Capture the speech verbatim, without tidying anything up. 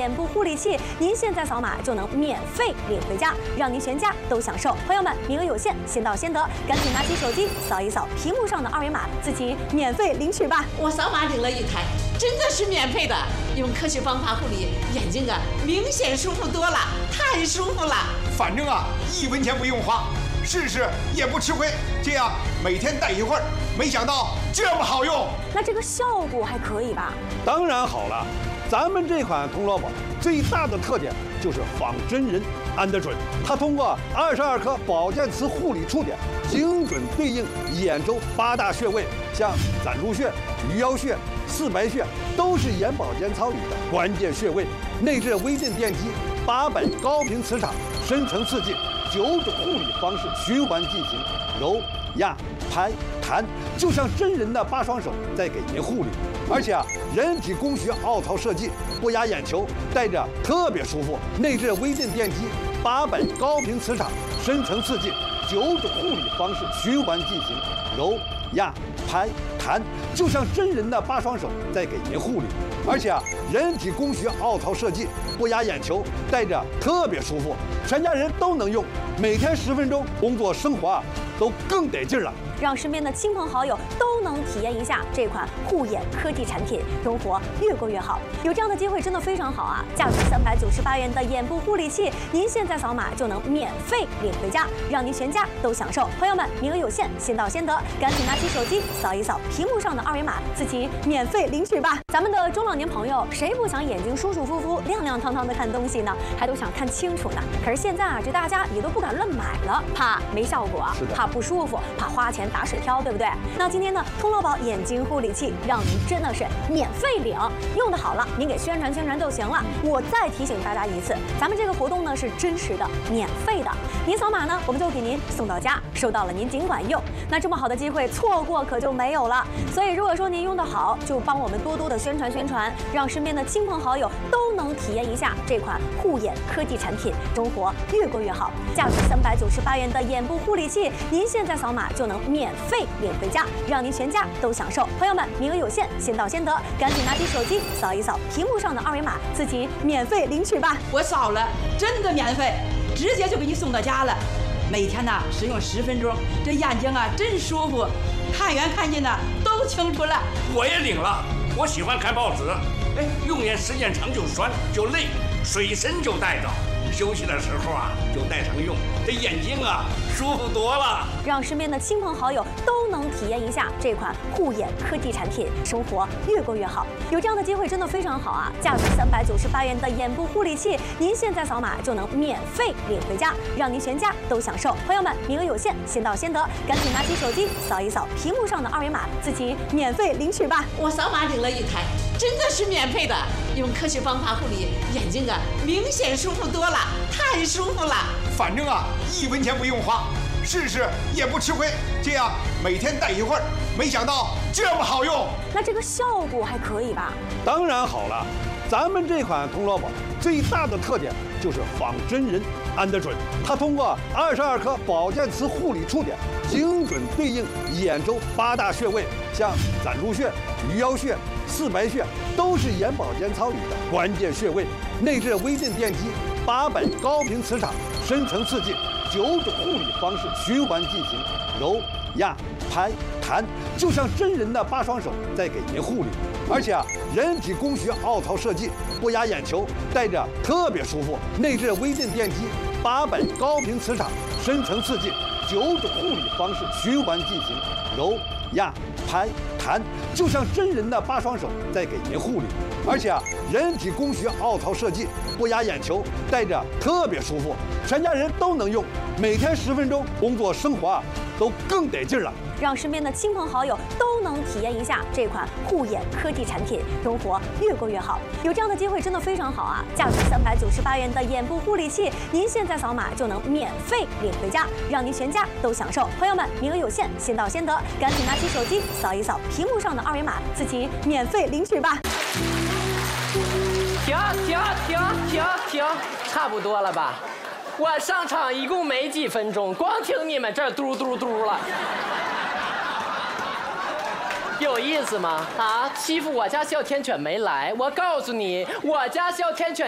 眼部护理器，您现在扫码就能免费领回家，让您全家都享受。朋友们，名额有限，先到先得，赶紧拿起手机扫一扫屏幕上的二维码，自己免费领取吧。 我扫码领了一台，真的是免费的，用科学方法护理，眼睛啊明显舒服多了，太舒服了。 反正啊一分钱不用花，试试也不吃亏。这样每天戴一会儿，没想到这么好用。 那这个效果还可以吧？ 当然好了，咱们这款铜锣宝最大的特点就是仿真人安得准。它通过二十二颗保健磁护理触点，精准对应眼周八大穴位，像攒竹穴、鱼腰穴、四白穴，都是眼保健操里的关键穴位。内置微电电机，八百高频磁场，深层刺激，九种护理方式循环进行，揉、压、拍、弹，就像真人的八双手在给您护理。而且啊，人体工学凹槽设计，不压眼球，戴着特别舒服。内置微电电机，八百高频磁场，深层刺激，九种护理方式循环进行，揉、压、拍、弹，就像真人的八双手在给您护理。而且啊，人体工学凹槽设计，不压眼球，戴着特别舒服，全家人都能用。每天十分钟，工作生活啊都更得劲儿了。 让身边的亲朋好友都能体验一下这款护眼科技产品，生活越过越好。有这样的机会真的非常好啊！价值三百九十八元的眼部护理器，您现在扫码就能免费领回家，让您全家都享受。朋友们，名额有限，先到先得，赶紧拿起手机扫一扫屏幕上的二维码，自己免费领取吧。咱们的中老年朋友，谁不想眼睛舒舒服服、亮亮堂堂的看东西呢？还都想看清楚呢。可是现在啊，这大家也都不敢乱买了，怕没效果，怕不舒服，怕花钱打水漂，对不对？那今天呢，铜锣宝眼睛护理器让您真的是免费领，用的好了，您给宣传宣传就行了。我再提醒大家一次，咱们这个活动呢是真实的、免费的，您扫码呢，我们就给您送到家，收到了您尽管用。那这么好的机会，错过可就没有了。所以如果说您用的好，就帮我们多多的宣传宣传，让身边的亲朋好友都能体验一下这款护眼科技产品，生活越过越好。价值三百九十八元的眼部护理器，您现在扫码就能免费领回家，让您全家都享受。朋友们，名额有限，先到先得，赶紧拿起手机扫一扫屏幕上的二维码，自己免费领取吧。 我扫了，真的免费，直接就给你送到家了。每天呢使用十分钟，这眼睛啊真舒服，看远看近呢都清楚了。 我也领了，我喜欢看报纸，哎，用眼时间长就酸就累，随身就带着。休息的时候啊，就带上用，这眼睛啊舒服多了。 让身边的亲朋好友都能体验一下这款护眼科技产品，生活越过越好。有这样的机会真的非常好啊！价值三百九十八元的眼部护理器，您现在扫码就能免费领回家，让您全家都享受。朋友们，名额有限，先到先得，赶紧拿起手机扫一扫屏幕上的二维码，自己免费领取吧。 我扫码领了一台，真的是免费的，用科学方法护理，眼睛啊明显舒服多了，太舒服了。 反正啊一分钱不用花，试试也不吃亏。这样每天戴一会儿，没想到这么好用。 那这个效果还可以吧？ 当然好了，咱们这款铜锣宝最大的特点就是仿真人安得准。它通过二十二颗保健磁护理触点，精准对应眼周八大穴位，像攒竹穴、鱼腰穴、四白穴，都是眼保健操里的关键穴位。内置微电电机，八百高频磁场，深层刺激，九种护理方式循环进行，揉、压、拍、弹，就像真人的八双手在给您护理。而且啊，人体工学凹槽设计，不压眼球，戴着特别舒服。内置微电电机，八百高频磁场，深层刺激，九种护理方式循环进行，揉、压、拍、弹，就像真人的八双手在给您护理。而且啊，人体工学凹槽设计，不压眼球，戴着特别舒服，全家人都能用。每天十分钟，工作生活啊都更得劲儿了。 让身边的亲朋好友都能体验一下这款护眼科技产品，生活越过越好。有这样的机会真的非常好啊！价值三百九十八元的眼部护理器，您现在扫码就能免费领回家，让您全家都享受。朋友们，名额有限，先到先得，赶紧拿起手机扫一扫屏幕上的二维码，自己免费领取吧。 停停停停停，差不多了吧？我上场一共没几分钟，光听你们这儿嘟嘟嘟了。有意思吗？啊，欺负我家哮天犬没来，我告诉你，我家哮天犬